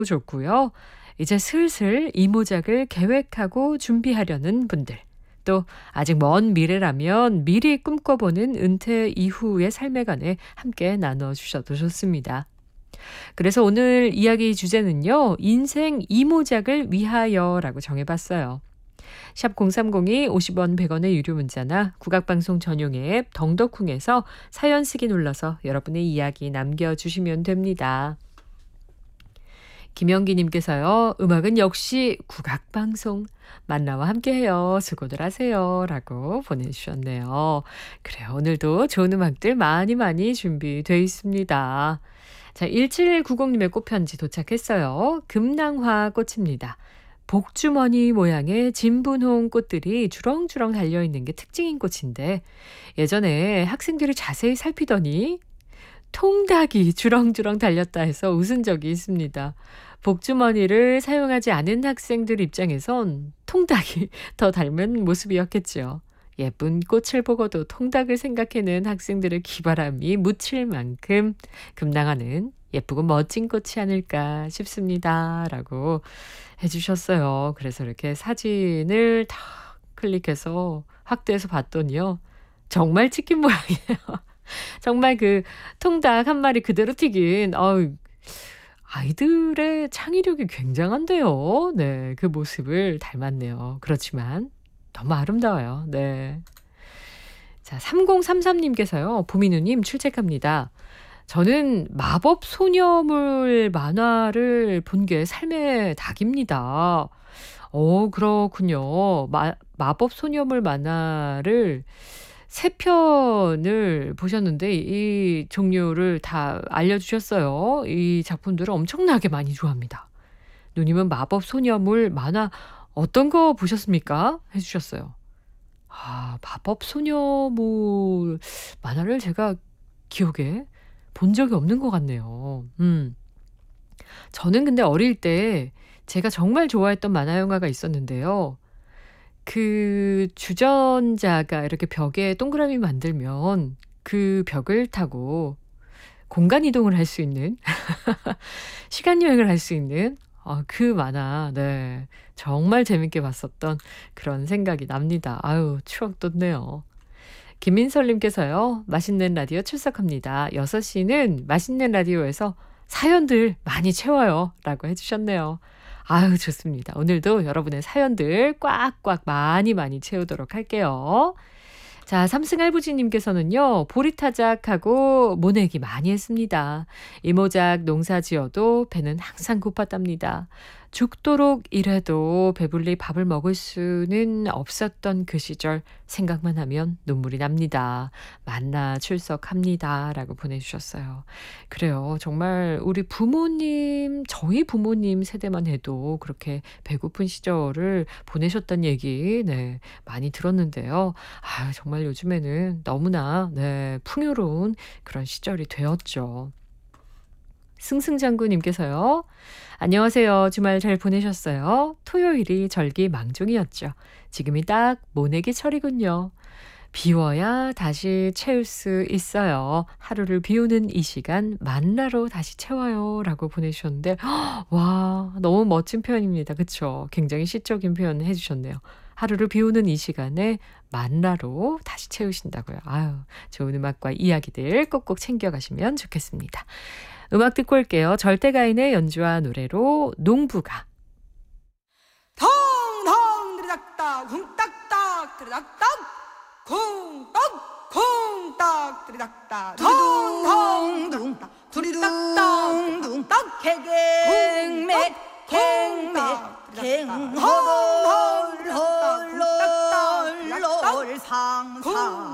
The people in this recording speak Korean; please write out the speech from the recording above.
좋고요. 이제 슬슬 이모작을 계획하고 준비하려는 분들, 또 아직 먼 미래라면 미리 꿈꿔보는 은퇴 이후의 삶에 관해 함께 나눠주셔도 좋습니다. 그래서 오늘 이야기 주제는요, 인생 이모작을 위하여라고 정해봤어요. 샵 0302 50원 100원의 유료 문자나 국악방송 전용의 앱 덩덕쿵에서 사연 쓰기 눌러서 여러분의 이야기 남겨주시면 됩니다. 김영기 님께서요. 음악은 역시 국악방송 만나와 함께해요. 수고들 하세요. 라고 보내주셨네요. 그래요. 오늘도 좋은 음악들 많이 준비되어 있습니다. 자, 1790님의 꽃편지 도착했어요. 금낭화 꽃입니다. 복주머니 모양의 진분홍 꽃들이 주렁주렁 달려있는 게 특징인 꽃인데 예전에 학생들이 자세히 살피더니 통닭이 주렁주렁 달렸다 해서 웃은 적이 있습니다. 복주머니를 사용하지 않은 학생들 입장에선 통닭이 더 닮은 모습이었겠죠. 예쁜 꽃을 보고도 통닭을 생각해낸 학생들의 기발함이 묻힐 만큼 금낭화는 예쁘고 멋진 꽃이 아닐까 싶습니다. 라고 해주셨어요. 그래서 이렇게 사진을 다 클릭해서 확대해서 봤더니요. 정말 치킨 모양이에요. 정말 그 통닭 한 마리 그대로 튀긴 아이들의 창의력이 굉장한데요. 네, 그 모습을 닮았네요. 그렇지만 너무 아름다워요. 네. 자, 3033님께서요. 보미누님 출첵합니다. 저는 마법 소녀물 만화를 본 게 삶의 닭입니다. 그렇군요. 마법 소녀물 만화를 3편을 보셨는데 이 종류를 다 알려주셨어요. 이 작품들을 엄청나게 많이 좋아합니다. 누님은 마법 소녀물 만화 어떤 거 보셨습니까? 해주셨어요. 마법 소녀물 만화를 제가 기억에 본 적이 없는 것 같네요. 저는 근데 어릴 때 제가 정말 좋아했던 만화 영화가 있었는데요. 그 주전자가 이렇게 벽에 동그라미 만들면 그 벽을 타고 공간 이동을 할 수 있는 시간 여행을 할 수 있는 그 만화, 네, 정말 재밌게 봤었던 그런 생각이 납니다. 아유, 추억 돋네요. 김민설님께서요. 맛있는 라디오 출석합니다. 6시는 맛있는 라디오에서 사연들 많이 채워요. 라고 해주셨네요. 아유, 좋습니다. 오늘도 여러분의 사연들 꽉꽉 많이 채우도록 할게요. 자, 삼승할부지님께서는요. 보리타작하고 모내기 많이 했습니다. 이모작 농사 지어도 배는 항상 고팠답니다. 죽도록 일해도 배불리 밥을 먹을 수는 없었던 그 시절 생각만 하면 눈물이 납니다. 만나 출석합니다. 라고 보내주셨어요. 그래요. 정말 우리 부모님, 저희 부모님 세대만 해도 그렇게 배고픈 시절을 보내셨던 얘기 많이 들었는데요. 정말 요즘에는 너무나 풍요로운 그런 시절이 되었죠. 승승장구님께서요. 안녕하세요. 주말 잘 보내셨어요? 토요일이 절기망종이었죠. 지금이 딱 모내기 철이군요. 비워야 다시 채울 수 있어요. 하루를 비우는 이 시간 만나로 다시 채워요. 라고 보내주셨는데 와, 너무 멋진 표현입니다. 그쵸? 굉장히 시적인 표현 해주셨네요. 하루를 비우는 이 시간에 만나로 다시 채우신다고요. 아유, 좋은 음악과 이야기들 꼭꼭 챙겨가시면 좋겠습니다. 음악 듣고 올게요. 절대가인의 연주와 노래로 농부가. 덩덩 드리닥딱 쿵딱딱 드리닥딱 쿵딱 쿵딱 드리닥딱 덩덩 두리둥 딱 개갱맥 갱맥 갱헐헐헐 상상